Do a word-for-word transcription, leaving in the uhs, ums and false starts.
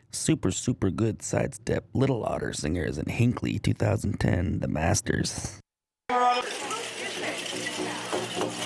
Super, super good sidestep Little Otter singers in Hinckley, two thousand ten, The Masters.